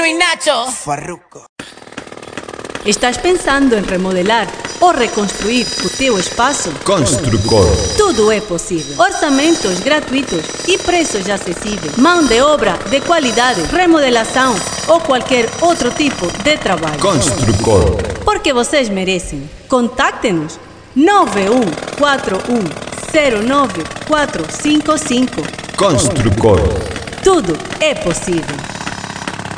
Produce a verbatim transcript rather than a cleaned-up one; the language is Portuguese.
y Nacho. Farruko. Estás pensando em remodelar ou reconstruir o teu espaço? Construcor. Tudo é possível. Orçamentos gratuitos e preços acessíveis. Mão de obra de qualidade, remodelação ou qualquer outro tipo de trabalho. Construcor. Porque vocês merecem. Contacte-nos nove um quatro um zero nove quatro cinco cinco. Construcor. Tudo é possível.